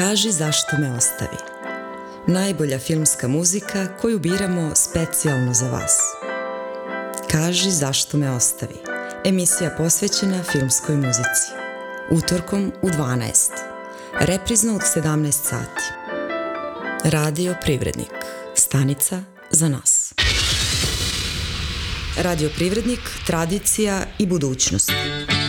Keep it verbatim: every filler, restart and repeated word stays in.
Kaži zašto me ostavi. Najbolja filmska muzika koju biramo specijalno za vas. Kaži zašto me ostavi. Emisija posvećena filmskoj muzici. Utorkom u dvanaest. Reprizno u sedamnaest sati. Radio Privrednik. Stanica za nas. Radio Privrednik, tradicija i budućnost.